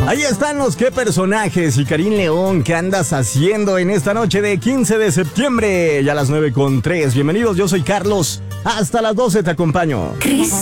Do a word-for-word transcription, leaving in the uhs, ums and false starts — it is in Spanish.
Ahí están los qué personajes y Karim León, ¿qué andas haciendo en esta noche de quince de septiembre? Ya a las nueve con tres. Bienvenidos, yo soy Carlos. Hasta las doce te acompaño.